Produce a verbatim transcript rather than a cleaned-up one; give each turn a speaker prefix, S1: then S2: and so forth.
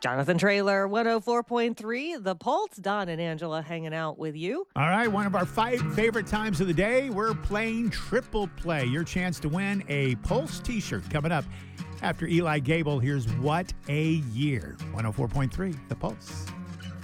S1: Jonathan Traylor, one oh four point three, The Pulse. Don and Angela hanging out with you.
S2: All right, one of our five favorite times of the day. We're playing Triple Play. Your chance to win a Pulse t-shirt coming up after Eli Gable. Here's What a Year. one oh four point three, The Pulse.